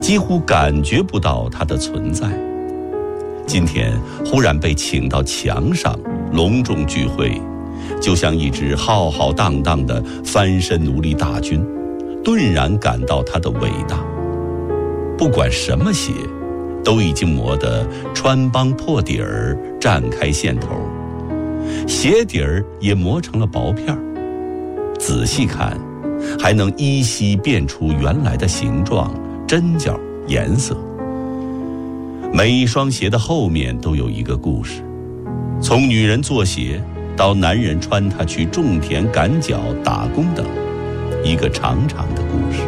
几乎感觉不到它的存在。今天忽然被请到墙上隆重聚会，就像一支浩浩荡荡的翻身奴隶大军，顿然感到它的伟大。不管什么鞋，都已经磨得穿帮破底儿，绽开线头，鞋底儿也磨成了薄片儿。仔细看，还能依稀辨出原来的形状、针脚、颜色。每一双鞋的后面都有一个故事，从女人做鞋到男人穿它去种田、赶脚、打工等，一个长长的故事。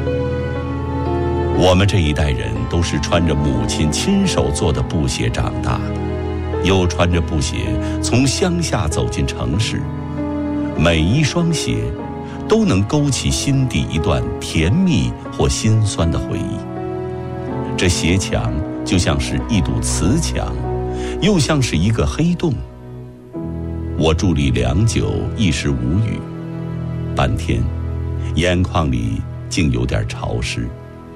我们这一代人都是穿着母亲亲手做的布鞋长大的，又穿着布鞋从乡下走进城市。每一双鞋都能勾起心底一段甜蜜或心酸的回忆。这鞋墙就像是一堵瓷墙，又像是一个黑洞。我伫立良久，一时无语，半天眼眶里竟有点潮湿。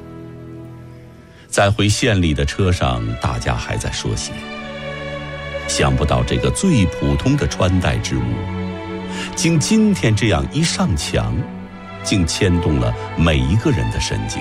在回县里的车上，大家还在说鞋，想不到这个最普通的穿戴之物，竟今天这样一上墙，竟牵动了每一个人的神经。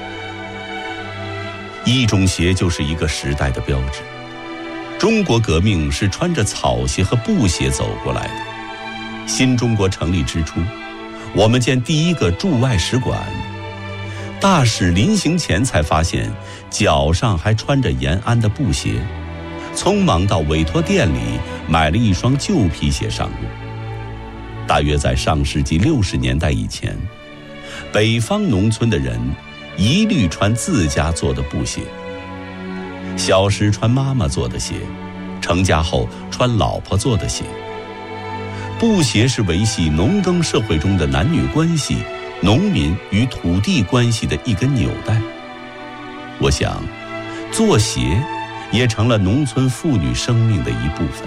一种鞋就是一个时代的标志。中国革命是穿着草鞋和布鞋走过来的。新中国成立之初，我们建第一个驻外使馆，大使临行前才发现脚上还穿着延安的布鞋，匆忙到委托店里买了一双旧皮鞋上路。大约在上世纪60年代以前，北方农村的人一律穿自家做的布鞋，小时穿妈妈做的鞋，成家后穿老婆做的鞋。布鞋是维系农耕社会中的男女关系、农民与土地关系的一根纽带。我想，做鞋也成了农村妇女生命的一部分。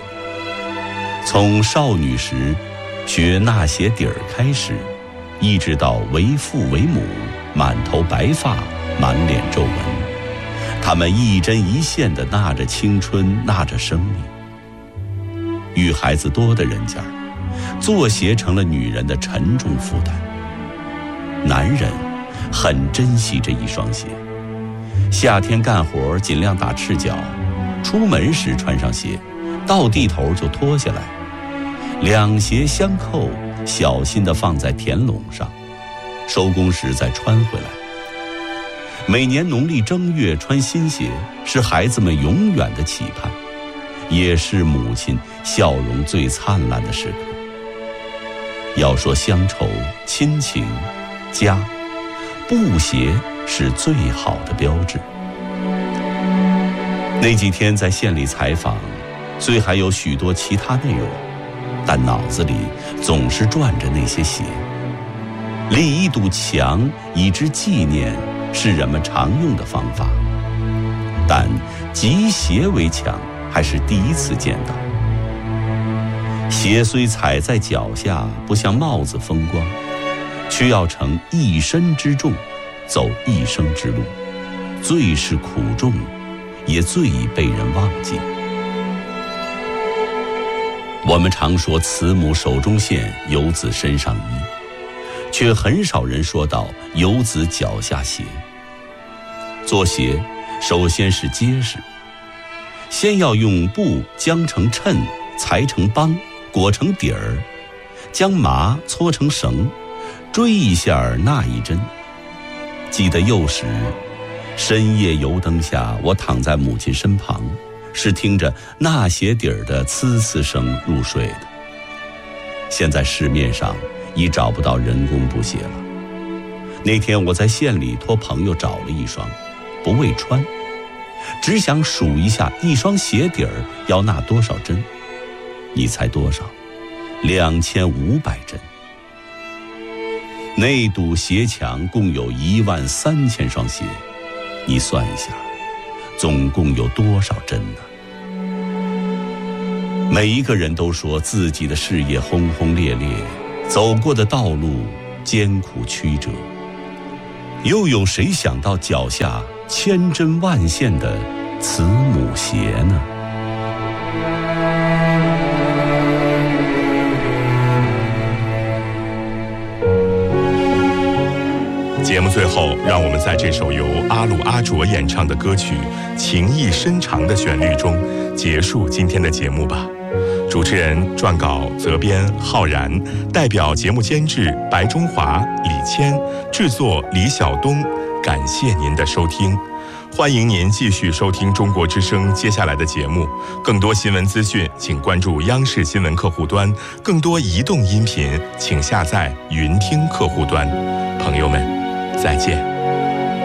从少女时学纳鞋底儿开始，一直到为父为母，满头白发，满脸皱纹，他们一针一线地纳着青春，纳着生命。与孩子多的人家，做鞋成了女人的沉重负担。男人很珍惜这一双鞋，夏天干活尽量打赤脚，出门时穿上鞋，到地头就脱下来，两鞋相扣，小心地放在田垄上，收工时再穿回来。每年农历正月穿新鞋，是孩子们永远的期盼，也是母亲笑容最灿烂的时刻。要说乡愁、亲情、家，布鞋是最好的标志。那几天在县里采访，虽还有许多其他内容，但脑子里总是转着那些鞋。立一堵墙以之纪念，是人们常用的方法，但集鞋为墙还是第一次见到。鞋虽踩在脚下，不像帽子风光，却要承一身之重，走一生之路，最是苦重，也最已被人忘记。我们常说慈母手中线，游子身上衣，却很少人说到游子脚下鞋。做鞋首先是结实，先要用布将成衬，裁成帮，裹成底儿，将麻搓成绳，追一下那一针。记得幼时深夜油灯下，我躺在母亲身旁，是听着纳鞋底儿的呲呲声入睡的。现在市面上已找不到人工布鞋了。那天我在县里托朋友找了一双，不为穿，只想数一下一双鞋底儿要纳多少针。你猜多少？2500针。那堵鞋墙共有13000双鞋，你算一下，总共有多少针呢？每一个人都说自己的事业轰轰烈烈，走过的道路艰苦曲折。 又有谁想到脚下千针万线的慈母鞋呢？ 节目最后，让我们在这首由阿鲁阿卓演唱的歌曲《情意深长》的旋律中结束今天的节目吧。主持人、撰稿、责编浩然，代表节目监制白中华、李谦，制作李晓东。感谢您的收听，欢迎您继续收听中国之声接下来的节目。更多新闻资讯，请关注央视新闻客户端；更多移动音频，请下载云听客户端。朋友们，再见。